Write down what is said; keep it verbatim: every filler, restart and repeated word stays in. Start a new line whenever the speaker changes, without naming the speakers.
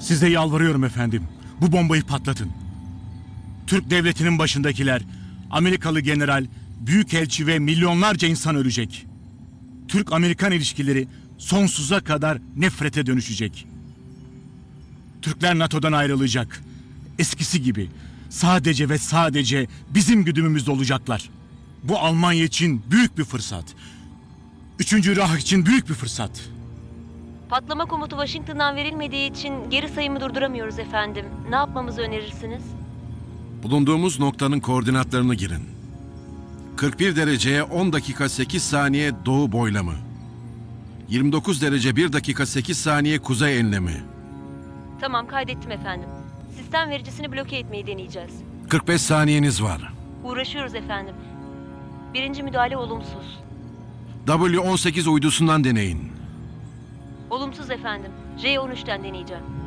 Size yalvarıyorum efendim. Bu bombayı patlatın. Türk devletinin başındakiler, Amerikalı general, büyükelçi ve milyonlarca insan ölecek. Türk-Amerikan ilişkileri sonsuza kadar nefrete dönüşecek. Türkler NATO'dan ayrılacak. Eskisi gibi sadece ve sadece bizim güdümümüzde olacaklar. Bu Almanya için büyük bir fırsat. Üçüncü Reich için büyük bir fırsat.
Patlama komutu Washington'dan verilmediği için geri sayımı durduramıyoruz efendim. Ne yapmamızı önerirsiniz?
Bulunduğumuz noktanın koordinatlarını girin. kırk bir dereceye on dakika sekiz saniye doğu boylamı. yirmi dokuz derece bir dakika sekiz saniye kuzey enlemi.
Tamam, kaydettim efendim. Sistem vericisini bloke etmeyi deneyeceğiz.
kırk beş saniyeniz var.
Uğraşıyoruz efendim. Birinci müdahale olumsuz.
W on sekiz uydusundan deneyin.
Olumsuz efendim. J on üçten deneyeceğim.